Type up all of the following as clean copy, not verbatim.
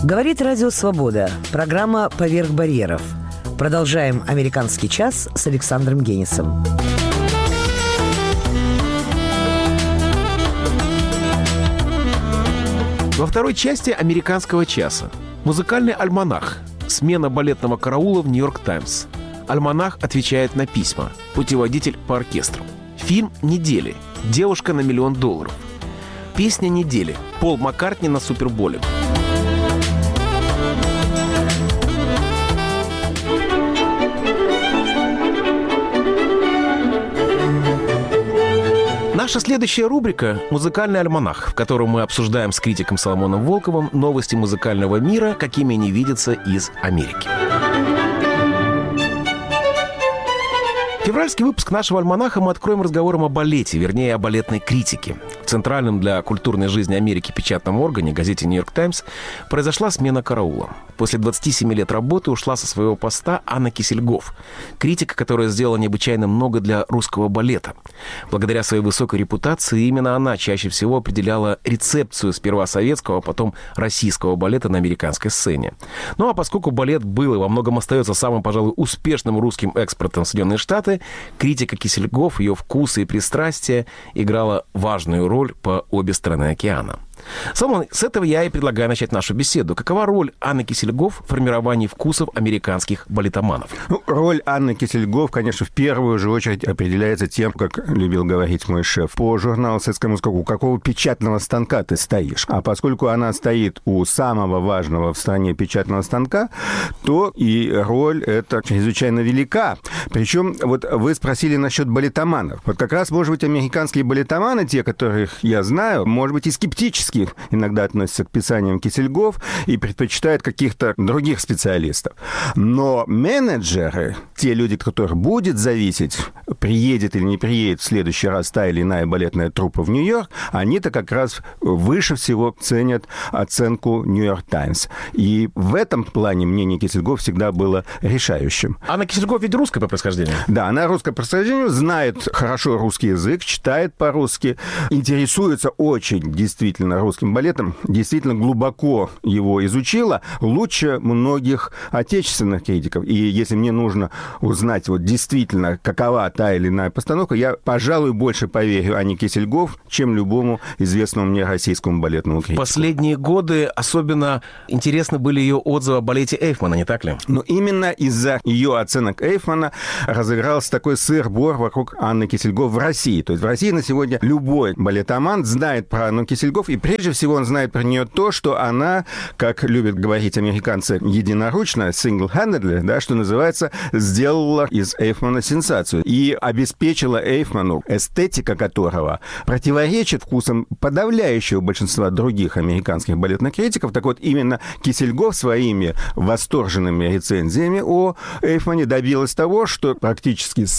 Говорит Радио Свобода. Программа «Поверх барьеров». Продолжаем «Американский час» с Александром Генисом. Во второй части «Американского часа» музыкальный альманах. Смена балетного караула в «Нью-Йорк Таймс». Альманах отвечает на письма. Путеводитель по оркестру. Фильм недели. «Девушка на $1 миллион». Песня недели. Пол Маккартни на Суперболе. Наша следующая рубрика – «Музыкальный альманах», в котором мы обсуждаем с критиком Соломоном Волковым новости музыкального мира, какими они видятся из Америки. Февральский выпуск нашего альманаха мы откроем разговором о балете, вернее, о балетной критике. В центральном для культурной жизни Америки печатном органе, газете «Нью-Йорк Таймс», произошла смена караула. После 27 лет работы ушла со своего поста Анна Кисельгоф, критика, которая сделала необычайно много для русского балета. Благодаря своей высокой репутации именно она чаще всего определяла рецепцию сперва советского, а потом российского балета на американской сцене. Ну а поскольку балет был и во многом остается самым, пожалуй, успешным русским экспортом в Соединенные Штаты, критика Кисельгоф, ее вкусы и пристрастия играла важную роль по обе стороны океана. Соломон, с этого я и предлагаю начать нашу беседу. Какова роль Анны Кисельгоф в формировании вкусов американских балетоманов? Роль Анны Кисельгоф, конечно, в первую же очередь определяется тем, как любил говорить мой шеф по журналу «Советская музыка», у какого печатного станка ты стоишь. А поскольку она стоит у самого важного в стране печатного станка, то и роль эта чрезвычайно велика. Причем, вот вы спросили насчет балетоманов. Вот как раз, может быть, американские балетоманы, те, которых я знаю, может быть, и скептически иногда относятся к писаниям Кисельгоф и предпочитают каких-то других специалистов. Но менеджеры, те люди, от которых будет зависеть, приедет или не приедет в следующий раз та или иная балетная труппа в Нью-Йорк, они-то как раз выше всего ценят оценку «Нью-Йорк Таймс». И в этом плане мнение Кисельгоф всегда было решающим. Анна Кисельгоф ведь русская по происхождению? Да, она русская по происхождению, знает хорошо русский язык, читает по-русски, интересуется очень действительно русским балетом, действительно глубоко его изучила, лучше многих отечественных критиков. И если мне нужно узнать вот действительно, какова та или иная постановка, я, пожалуй, больше поверю Анне Кисельгоф, чем любому известному мне российскому балетному критику. Последние годы особенно интересны были ее отзывы о балете Эйфмана, не так ли? Но именно из-за ее оценок Эйфмана разыгрался такой сыр-бор вокруг Анны Кисельгоф в России. То есть в России на сегодня любой балетоман знает про Анну Кисельгоф, и прежде всего он знает про нее то, что она, как любят говорить американцы, единоручно, single-handedly, да, что называется, сделала из Эйфмана сенсацию и обеспечила Эйфману, эстетика которого противоречит вкусам подавляющего большинства других американских балетных критиков. Так вот, именно Кисельгоф своими восторженными рецензиями о Эйфмане добилась того, что практически с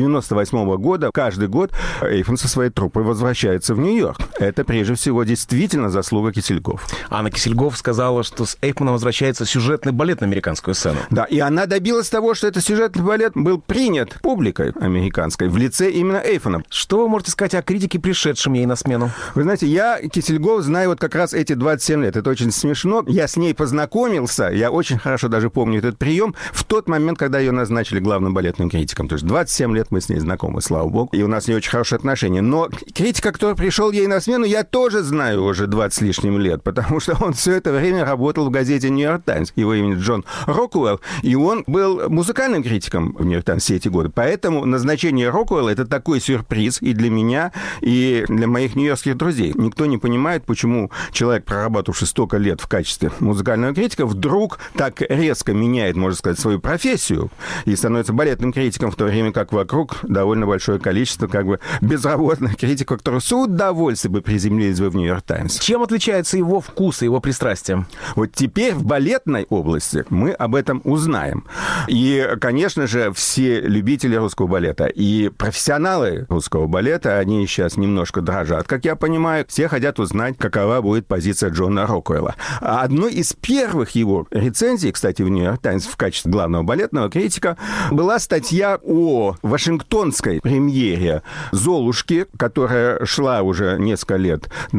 1998 года каждый год Эйфман со своей труппой возвращается в Нью-Йорк. Это, прежде всего, действительно заслуга Кисельгоф. Анна Кисельгоф сказала, что с Эйфманом возвращается сюжетный балет на американскую сцену. Да, и она добилась того, что этот сюжетный балет был принят публикой американской в лице именно Эйфмана. Что вы можете сказать о критике, пришедшем ей на смену? Вы знаете, я Кисельгоф знаю вот как раз эти 27 лет. Это очень смешно. Я с ней познакомился, я очень хорошо даже помню этот прием, в тот момент, когда ее назначили главным балетным критиком. То есть 27 лет мы с ней знакомы, слава богу, и у нас не очень хорошие отношения. Но критика, который пришел ей на смену, я тоже знаю уже 20 с лишним лет, потому что он все это время работал в газете «Нью-Йорк Таймс». Его имя Джон Рокуэлл, и он был музыкальным критиком в «Нью-Йорк Таймс» все эти годы. Поэтому назначение Рокуэлла — это такой сюрприз и для меня, и для моих нью-йоркских друзей. Никто не понимает, почему человек, проработавший столько лет в качестве музыкального критика, вдруг так резко меняет, можно сказать, свою профессию и становится балетным критиком, в то время как вокруг довольно большое количество как бы безработных критиков, которые с удовольствием бы приземлились бы в «Нью-Йорк Таймс». Чем отличается его вкус и его пристрастие? Вот теперь в балетной области мы об этом узнаем. И, конечно же, все любители русского балета и профессионалы русского балета, они сейчас немножко дрожат, как я понимаю. Все хотят узнать, какова будет позиция Джона Рокуэлла. А одной из первых его рецензий, кстати, в «Нью-Йорк Таймс» в качестве главного балетного критика была статья о вашингтонской премьере «Золушки», которая шла уже несколько лет на сцене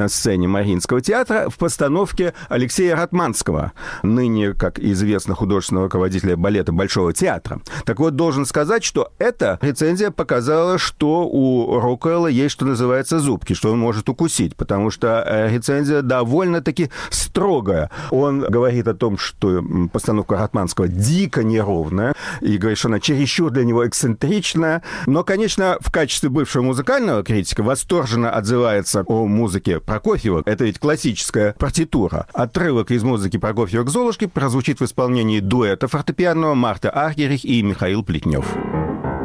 имени Мариинского театра в постановке Алексея Ратманского, ныне, как известно, художественного руководителя балета Большого театра. Так вот, должен сказать, что эта рецензия показала, что у Рокуэлла есть, что называется, зубки, что он может укусить, потому что рецензия довольно-таки строгая. Он говорит о том, что постановка Ратманского дико неровная, и говорит, что она чересчур для него эксцентричная. Но, конечно, в качестве бывшего музыкального критика восторженно отзывается о музыке Прокофьева. Это ведь классическая партитура. Отрывок из музыки Прокофьева к «Золушке» прозвучит в исполнении дуэта фортепианного Марта Аргерих и Михаил Плетнев.